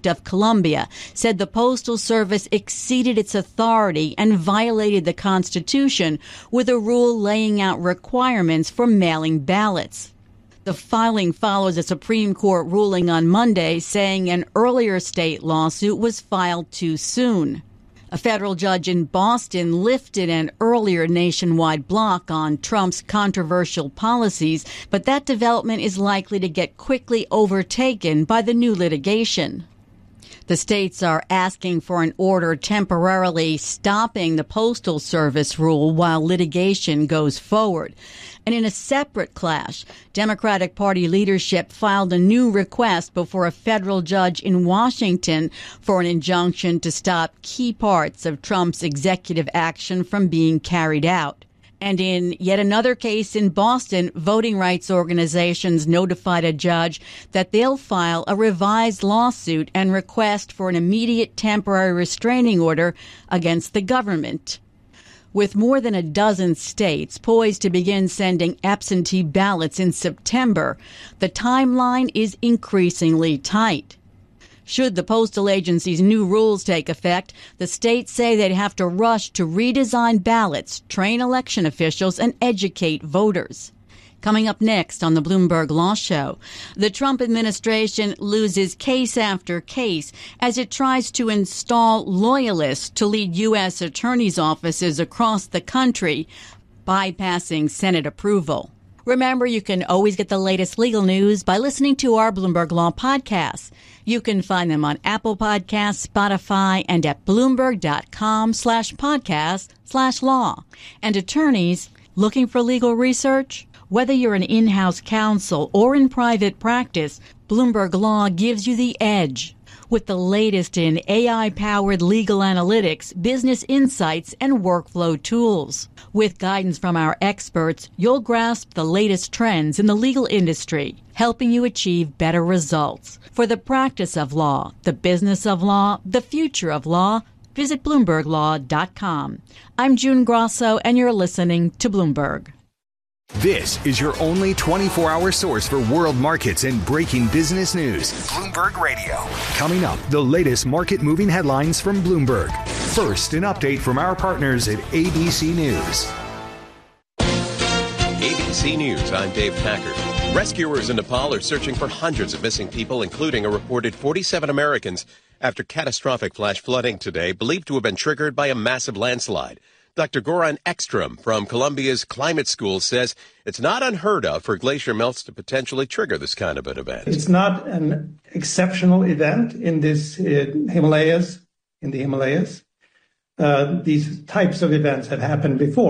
District of Columbia said the Postal Service exceeded its authority and violated the Constitution with a rule laying out requirements for mailing ballots. The filing follows a Supreme Court ruling on Monday saying an earlier state lawsuit was filed too soon. A federal judge in Boston lifted an earlier nationwide block on Trump's controversial policies, but that development is likely to get quickly overtaken by the new litigation. The states are asking for an order temporarily stopping the Postal Service rule while litigation goes forward. And in a separate clash, Democratic Party leadership filed a new request before a federal judge in Washington for an injunction to stop key parts of Trump's executive action from being carried out. And in yet another case in Boston, voting rights organizations notified a judge that they'll file a revised lawsuit and request for an immediate temporary restraining order against the government. With more than a dozen states poised to begin sending absentee ballots in September, the timeline is increasingly tight. Should the postal agency's new rules take effect, the states say they'd have to rush to redesign ballots, train election officials, and educate voters. Coming up next on the Bloomberg Law Show, the Trump administration loses case after case as it tries to install loyalists to lead U.S. attorneys' offices across the country, bypassing Senate approval. Remember, you can always get the latest legal news by listening to our Bloomberg Law podcasts. You can find them on Apple Podcasts, Spotify, and at Bloomberg.com/podcast/law. And attorneys looking for legal research? Whether you're an in-house counsel or in private practice, Bloomberg Law gives you the edge. With the latest in AI-powered legal analytics, business insights, and workflow tools. With guidance from our experts, you'll grasp the latest trends in the legal industry, helping you achieve better results. For the practice of law, the business of law, the future of law, visit BloombergLaw.com. I'm June Grosso, and you're listening to Bloomberg. This is your only 24-hour source for world markets and breaking business news. Bloomberg Radio. Coming up, the latest market-moving headlines from Bloomberg. First, an update from our partners at ABC News. ABC News, I'm Dave Packard. Rescuers in Nepal are searching for hundreds of missing people, including a reported 47 Americans, after catastrophic flash flooding today, believed to have been triggered by a massive landslide. Dr. Goran Ekstrom from Columbia's Climate School says it's not unheard of for glacier melts to potentially trigger this kind of an event. It's not an exceptional event in this Himalayas. These types of events have happened before.